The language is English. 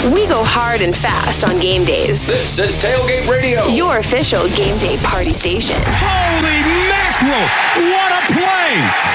We go hard and fast on game days. This is Tailgate Radio, your official game day party station. Holy mackerel! What a play!